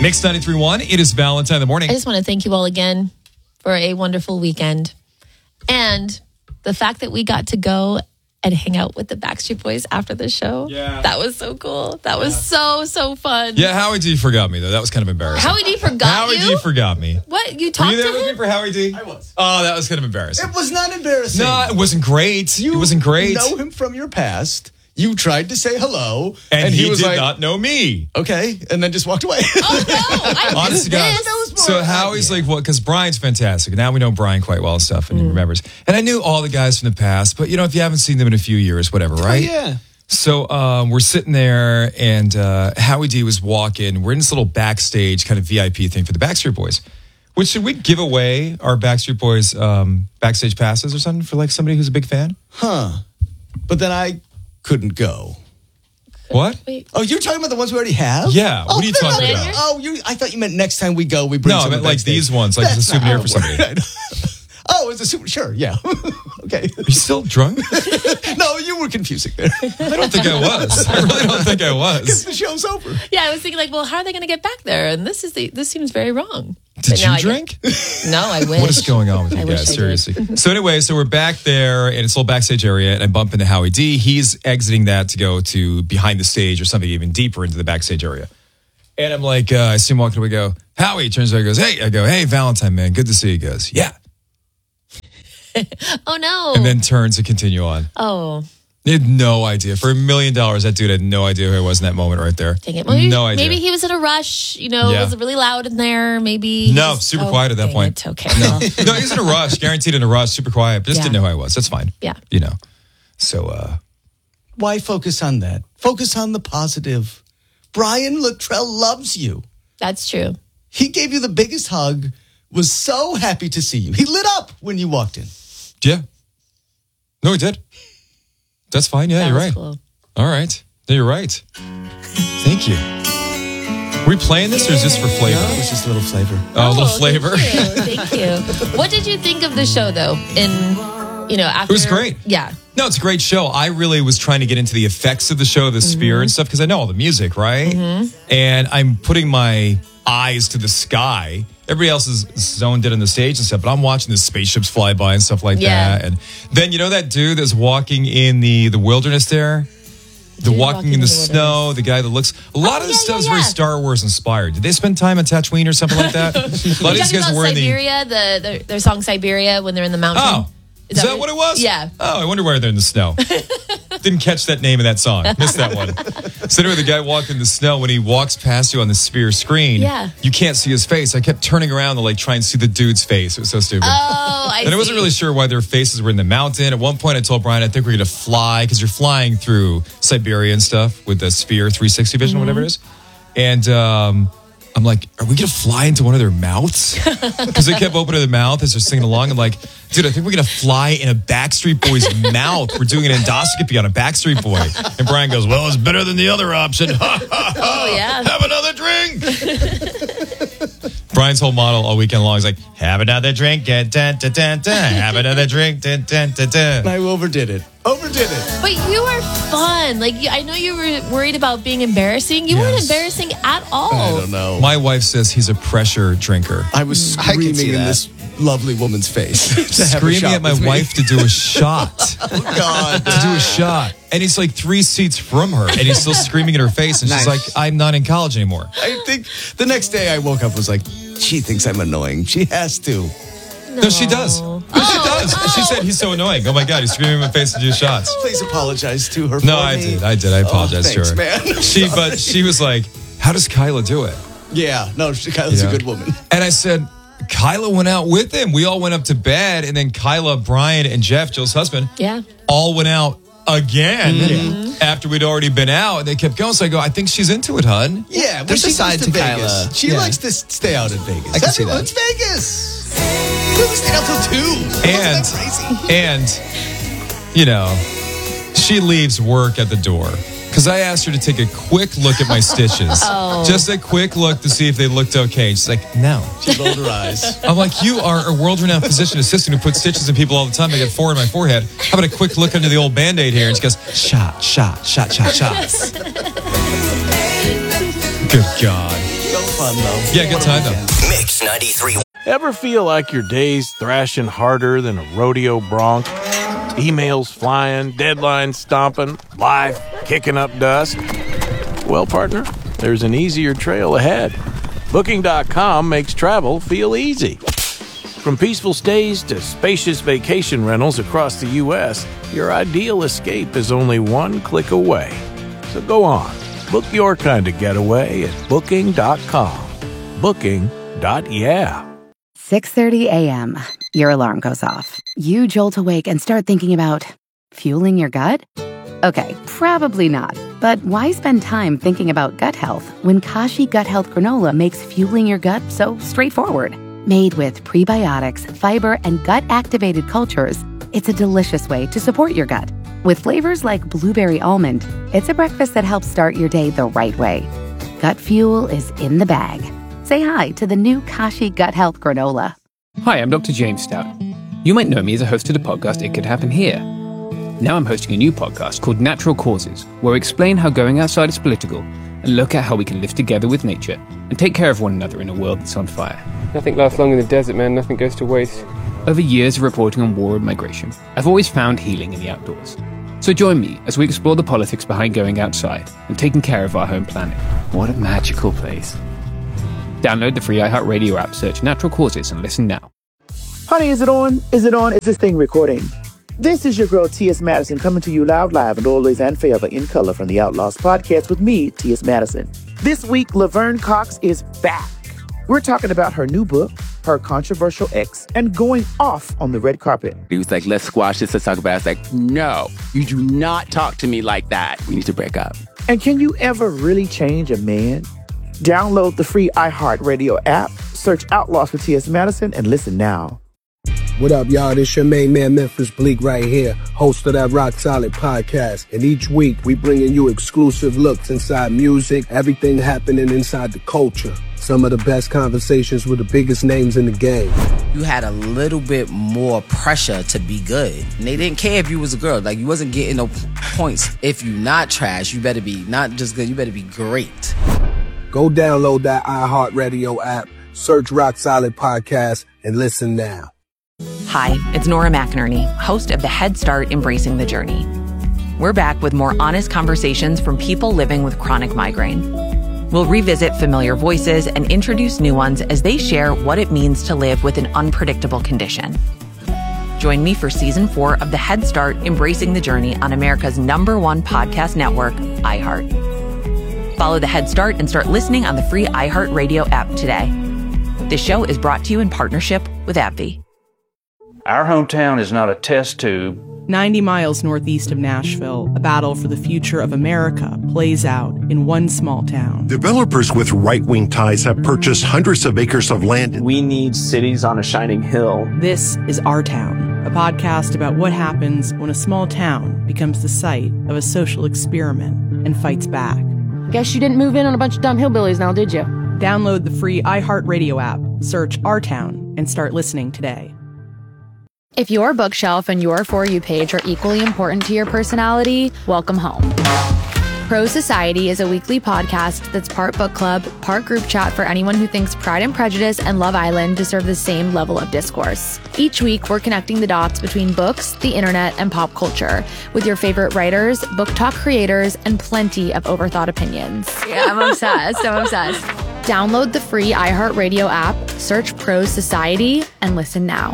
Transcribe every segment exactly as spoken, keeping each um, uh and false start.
Mix ninety-three point one. It is Valentine in the morning. I just want to thank you all again for a wonderful weekend. And the fact that we got to go and hang out with the Backstreet Boys after the show. Yeah. That was so cool. That was so, so fun. Yeah, Howie D forgot me, though. That was kind of embarrassing. Howie D forgot Howie you? D forgot me. What? You Were talked you there to with him? me for Howie D? I was. Oh, that was kind of embarrassing. It was not embarrassing. No, it wasn't great. You it wasn't great. know him from your past. You tried to say hello. and, And, he, he, was did like, not know me. okay. And then just walked away. Oh, no. I Honest missed to God. this. That was more- So Howie's like, what? Because Brian's fantastic. Now we know Brian quite well and stuff, and he remembers. And I knew all the guys from the past, but you know, if you haven't seen them in a few years, whatever, right? yeah. So um, we're sitting there, and uh, Howie D was walking. We're in this little backstage kind of V I P thing for the Backstreet Boys. Which, should we give away our Backstreet Boys um, backstage passes or something for like somebody who's a big fan? Huh. But then I couldn't go. What? Wait. Oh, you're talking about the ones we already have? Yeah, what Oh, are you they're talking not- about? Oh, you, I thought you meant next time we go, we bring No, I some meant like backstage. these ones, like as a That's not souvenir how for it somebody. works. Oh, it's a super. Sure, yeah. Okay. Are you still drunk? No, you were confusing there. I don't think I was. I really don't think I Because was. the show's over. Yeah, I was thinking like, well, how are they going to get back there? And this is the this seems very wrong. Did But now you I get- drink? No, I wish. What is going on with you I wish guys? I did. Seriously. So anyway, so we're back there and it's a little backstage area, and I bump into Howie D. He's exiting that to go to behind the stage or something even deeper into the backstage area. And I'm like, uh, I see him walking away. Go, Howie. Turns out, he goes, hey. I go, hey, Valentine, man, good to see you. He goes, yeah. Oh no. And then turns to continue on. oh, He had no idea. For a million dollars, that dude had no idea who I was in that moment right there. dang it. Maybe, no idea. Maybe he was in a rush. You know, Yeah. it was really loud in there. Maybe. he No, just- super oh, quiet at that dang point. it. Okay. No, well, no, he's in a rush. Guaranteed in a rush. Super quiet. But just Yeah. didn't know who I was. That's fine. Yeah. You know. So, uh, Why focus on that? Focus on the positive. Brian Luttrell loves you. That's true. He gave you the biggest hug, was so happy to see you. He lit up when you walked in. yeah. No, he did. That's fine. Yeah, That you're was right. cool. All right. No, you're right. Thank you. Are we playing this or is this for flavor? It was just a little flavor. Oh, a little flavor. Thank you. Thank you. What did you think of the show, though? In you know, after It was great. Yeah. No, it's a great show. I really was trying to get into the effects of the show, the spear and stuff, because I know all the music, right? And I'm putting my eyes to the sky. Everybody else is zoned in on the stage and stuff, but I'm watching the spaceships fly by and stuff like Yeah. that. And then, you know that dude that's walking in the, the wilderness there? The Dude walking in the, snow, the guy that looks... A lot Oh, of yeah, this stuff yeah, is very yeah. Star Wars inspired. Did they spend time on Tatooine or something like that? A lot of Are you these talking guys about are wearing the... Siberia, the, the their song Siberia when they're in the mountain? Oh, is that what it was? Yeah. Oh, I wonder why they're in the snow. Didn't catch that name of that song. Missed that one. So anyway, the guy walking in the snow, when he walks past you on the sphere screen, Yeah. you can't see his face. I kept turning around to like try and see the dude's face. It was so stupid. Oh, I and I wasn't see. really sure why their faces were in the mountain. At one point, I told Brian, I think we're going to fly because you're flying through Siberia and stuff with the Sphere three sixty vision, Mm-hmm. whatever it is. And um, I'm like, are we going to fly into one of their mouths? Because they kept opening their mouth as they're singing along. I'm like, dude, I think we're going to fly in a Backstreet Boy's mouth. We're doing an endoscopy on a Backstreet Boy. And Brian goes, well, it's better than the other option. Oh, yeah. Have another drink. Brian's whole model all weekend long is like, have another drink, dun, dun, dun, dun, dun. Have another drink, dun, dun, dun, dun. I overdid it. Overdid it. But you are fun. Like you, I know you were worried about being embarrassing. You weren't Yes. embarrassing at all. I don't know. My wife says he's a pressure drinker. I was I can screaming see in that. this lovely woman's face. to have a Screaming shot at my with me. wife to do a shot. Oh, God. to do a shot. And he's like three seats from her. And he's still screaming in her face. And she's like, Nice. I'm not in college anymore. I think the next day I woke up was like, she thinks I'm annoying. She has to. No, she does. No, she does. She said he's so annoying. Oh my God, he's screaming in my face to do shots. Please apologize to her. No, for I me. did. I did. I apologize oh, thanks, to her. man. She, but she was like, how does Kyla do it? Yeah, no, she, Kyla's Yeah. a good woman. And I said, Kyla went out with him. We all went up to bed. And then Kyla, Brian, and Jeff, Jill's husband, Yeah. all went out again Mm-hmm. after we'd already been out. And they kept going. So I go, I think she's into it, hun. Yeah, when There's she a side goes to Vegas, Kyla. she Yeah. likes to s- stay out in Vegas. I can see Everyone's that. Vegas. We stayed out till two. And, Wasn't that crazy? and, you know, she leaves work at the door. Because I asked her to take a quick look at my stitches. Oh. Just a quick look to see if they looked okay. She's like, no. She rolled her eyes. I'm like, you are a world-renowned physician assistant who puts stitches in people all the time. I get four in my forehead. How about a quick look under the old Band-Aid here? And she goes, shot, shot, shot, shot, shots. Good God. So fun, though. Yeah, good time, though. Mix ninety-three. Ever feel like your day's thrashing harder than a rodeo bronc? Emails flying, deadlines stomping, life kicking up dust? Well, partner, there's an easier trail ahead. Booking dot com makes travel feel easy. From peaceful stays to spacious vacation rentals across the U S, your ideal escape is only one click away. So go on, book your kind of getaway at Booking dot com. Booking. Dot yeah. six thirty a.m. Your alarm goes off. You jolt awake and start thinking about fueling your gut? Okay, probably not. But why spend time thinking about gut health when Kashi Gut Health Granola makes fueling your gut so straightforward? Made with prebiotics, fiber, and gut-activated cultures, it's a delicious way to support your gut. With flavors like blueberry almond, it's a breakfast that helps start your day the right way. Gut fuel is in the bag. Say hi to the new Kashi Gut Health Granola. Hi, I'm Doctor James Stout. You might know me as a host of the podcast It Could Happen Here. Now I'm hosting a new podcast called Natural Causes, where I explain how going outside is political and look at how we can live together with nature and take care of one another in a world that's on fire. Nothing lasts long in the desert, man. Nothing goes to waste. Over years of reporting on war and migration, I've always found healing in the outdoors. So join me as we explore the politics behind going outside and taking care of our home planet. What a magical place. Download the free iHeartRadio app, search Natural Causes, and listen now. Honey, is it on? Is it on? Is this thing recording? This is your girl, T S. Madison, coming to you loud, live, and always and forever in color from the Outlaws podcast with me, T S. Madison. This week, Laverne Cox is back. We're talking about her new book, her controversial ex, and going off on the red carpet. He was like, let's squash this, let's talk about it. I was like, no, you do not talk to me like that. We need to break up. And can you ever really change a man? Download the free iHeartRadio app, search Outlaws with T S. Madison, and listen now. What up, y'all? This your main man, Memphis Bleak, right here, host of that Rock Solid podcast. And each week, we bringing you exclusive looks inside music, everything happening inside the culture. Some of the best conversations with the biggest names in the game. You had a little bit more pressure to be good. And they didn't care if you was a girl. Like, you wasn't getting no points. If you not trash, you better be not just good, you better be great. Go download that iHeartRadio app, search Rock Solid Podcast, and listen now. Hi, it's Nora McInerney, host of the Head Start Embracing the Journey. We're back with more honest conversations from people living with chronic migraine. We'll revisit familiar voices and introduce new ones as they share what it means to live with an unpredictable condition. Join me for season four of the Head Start Embracing the Journey on America's number one podcast network, iHeart. Follow the Head Start and start listening on the free iHeartRadio app today. This show is brought to you in partnership with AbbVie. Our hometown is not a test tube. ninety miles northeast of Nashville, a battle for the future of America plays out in one small town. Developers with right-wing ties have purchased hundreds of acres of land. We need cities on a shining hill. This is Our Town, a podcast about what happens when a small town becomes the site of a social experiment and fights back. Guess you didn't move in on a bunch of dumb hillbillies now, did you? Download the free iHeartRadio app, search Our Town, and start listening today. If your bookshelf and your For You page are equally important to your personality, welcome home. Pro Society is a weekly podcast that's part book club, part group chat for anyone who thinks Pride and Prejudice and Love Island deserve the same level of discourse. Each week, we're connecting the dots between books, the internet, and pop culture with your favorite writers, book talk creators, and plenty of overthought opinions. Yeah, I'm obsessed. I'm obsessed. Download the free iHeartRadio app, search Pro Society, and listen now.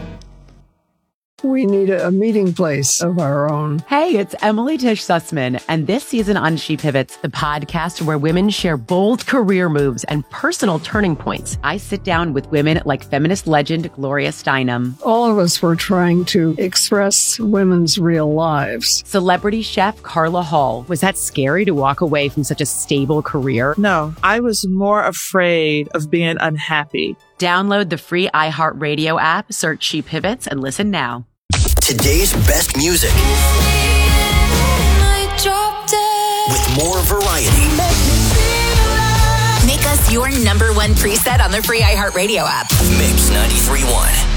We need a meeting place of our own. Hey, it's Emily Tish Sussman, and this season on She Pivots, the podcast where women share bold career moves and personal turning points. I sit down with women like feminist legend Gloria Steinem. All of us were trying to express women's real lives. Celebrity chef Carla Hall. Was that scary to walk away from such a stable career? No, I was more afraid of being unhappy. Download the free iHeartRadio app, search She Pivots, and listen now. Today's best music with more variety. Make us your number one preset on the free iHeartRadio app. Mix ninety-three point one.